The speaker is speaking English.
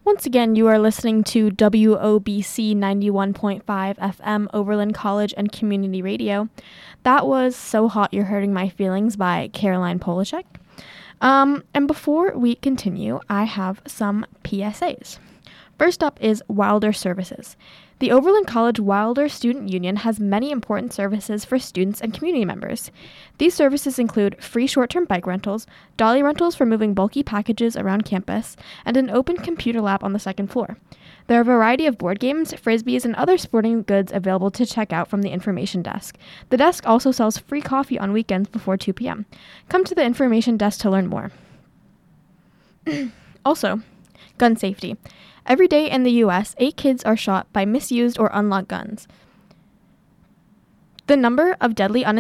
Once again, you are listening to WOBC 91.5 FM, Oberlin College and Community Radio. That was So Hot You're Hurting My Feelings by Caroline Polachek. And before we continue, I have some PSAs. First up is Wilder Services. The Oberlin College Wilder Student Union has many important services for students and community members. These services include free short-term bike rentals, dolly rentals for moving bulky packages around campus, and an open computer lab on the second floor. There are a variety of board games, frisbees, and other sporting goods available to check out from the information desk. The desk also sells free coffee on weekends before 2 p.m. Come to the information desk to learn more. Also, gun safety. Every day in the U.S., 8 kids are shot by misused or unlocked guns. The number of deadly